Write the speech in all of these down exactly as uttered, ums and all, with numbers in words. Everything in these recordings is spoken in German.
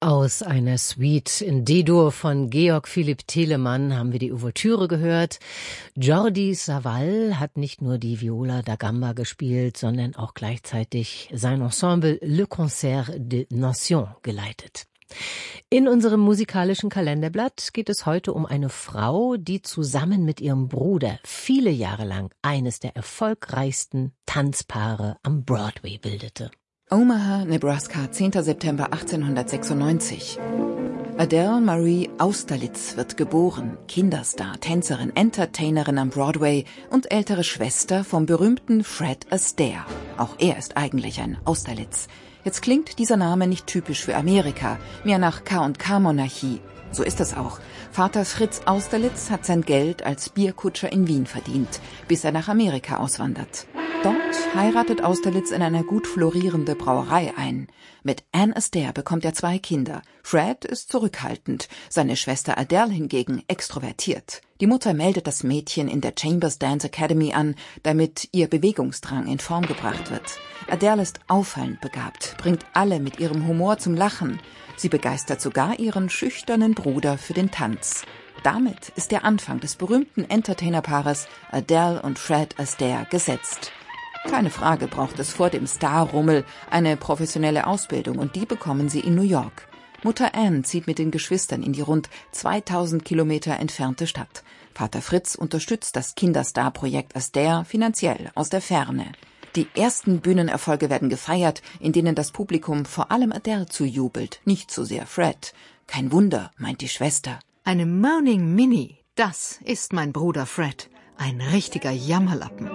Aus einer Suite in D-Dur von Georg Philipp Telemann haben wir die Ouvertüre gehört. Jordi Savall hat nicht nur die Viola da Gamba gespielt, sondern auch gleichzeitig sein Ensemble Le Concert des Nations geleitet. In unserem musikalischen Kalenderblatt geht es heute um eine Frau, die zusammen mit ihrem Bruder viele Jahre lang eines der erfolgreichsten Tanzpaare am Broadway bildete. Omaha, Nebraska, zehnter September achtzehnhundertsechsundneunzig. Adele Marie Austerlitz wird geboren, Kinderstar, Tänzerin, Entertainerin am Broadway und ältere Schwester vom berühmten Fred Astaire. Auch er ist eigentlich ein Austerlitz. Jetzt klingt dieser Name nicht typisch für Amerika, mehr nach K und K-Monarchie. So ist es auch. Vater Fritz Austerlitz hat sein Geld als Bierkutscher in Wien verdient, bis er nach Amerika auswandert. Dort heiratet Austerlitz in eine gut florierende Brauerei ein. Mit Anne Astaire bekommt er zwei Kinder. Fred ist zurückhaltend, seine Schwester Adele hingegen extrovertiert. Die Mutter meldet das Mädchen in der Chambers Dance Academy an, damit ihr Bewegungsdrang in Form gebracht wird. Adele ist auffallend begabt, bringt alle mit ihrem Humor zum Lachen. Sie begeistert sogar ihren schüchternen Bruder für den Tanz. Damit ist der Anfang des berühmten Entertainerpaares Adele und Fred Astaire gesetzt. Keine Frage braucht es vor dem Starrummel eine professionelle Ausbildung, und die bekommen sie in New York. Mutter Anne zieht mit den Geschwistern in die rund zweitausend Kilometer entfernte Stadt. Vater Fritz unterstützt das Kinderstar-Projekt Astaire finanziell aus der Ferne. Die ersten Bühnenerfolge werden gefeiert, in denen das Publikum vor allem Adele zujubelt, nicht so sehr Fred. Kein Wunder, meint die Schwester. Eine Moaning Minnie, das ist mein Bruder Fred. Ein richtiger Jammerlappen.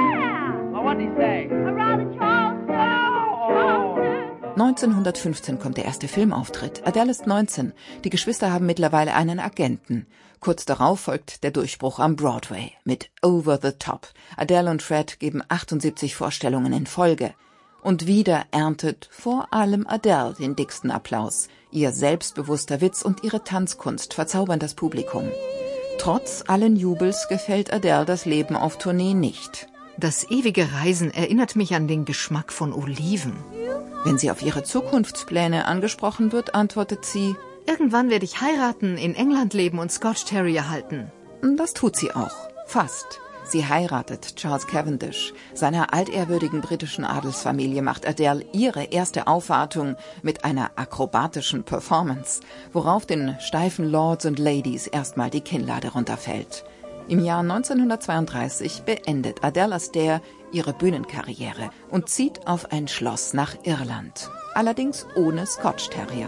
neunzehnhundertfünfzehn kommt der erste Filmauftritt. Adele ist neunzehn. Die Geschwister haben mittlerweile einen Agenten. Kurz darauf folgt der Durchbruch am Broadway mit Over the Top. Adele und Fred geben achtundsiebzig Vorstellungen in Folge. Und wieder erntet vor allem Adele den dicksten Applaus. Ihr selbstbewusster Witz und ihre Tanzkunst verzaubern das Publikum. Trotz allen Jubels gefällt Adele das Leben auf Tournee nicht. Das ewige Reisen erinnert mich an den Geschmack von Oliven. Wenn sie auf ihre Zukunftspläne angesprochen wird, antwortet sie: Irgendwann werde ich heiraten, in England leben und Scotch Terrier halten. Das tut sie auch. Fast. Sie heiratet Charles Cavendish. Seiner altehrwürdigen britischen Adelsfamilie macht Adele ihre erste Aufwartung mit einer akrobatischen Performance, worauf den steifen Lords und Ladies erstmal die Kinnlade runterfällt. Im Jahr neunzehnhundertzweiunddreißig beendet Adele Astaire ihre Bühnenkarriere und zieht auf ein Schloss nach Irland. Allerdings ohne Scotch Terrier.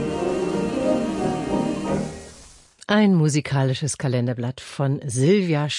Ein musikalisches Kalenderblatt von Silvia